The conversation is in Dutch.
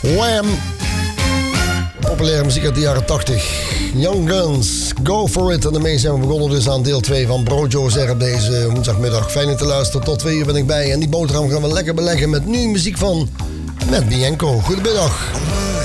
Wham! Populaire muziek uit de jaren 80. Young Guns, Go For It. En daarmee zijn we begonnen dus aan deel 2 van Brojo Zer op deze woensdagmiddag. Fijn om te luisteren, tot 2 uur ben ik bij. En die boterham gaan we lekker beleggen met nu muziek van Matt Bianco. Goedemiddag.